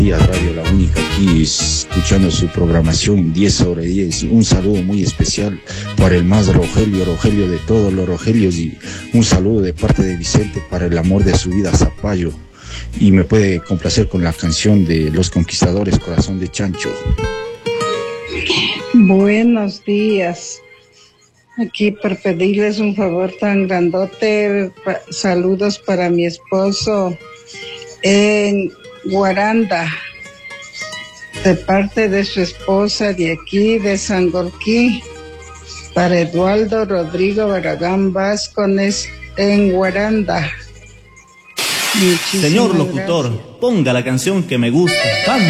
Radio La Única, aquí escuchando su programación 10 sobre 10. Un saludo muy especial para el más Rogelio de todos los Rogelios, y un saludo de parte de Vicente para el amor de su vida, Zapallo. Y me puede complacer con la canción de Los Conquistadores, Corazón de Chancho. Buenos días. Aquí por pedirles un favor tan grandote, saludos para mi esposo en Guaranda, de parte de su esposa de aquí, de Sangolquí, para Eduardo Rodrigo Barragán Vázquez en Guaranda. Señor locutor, ponga la canción que me gusta.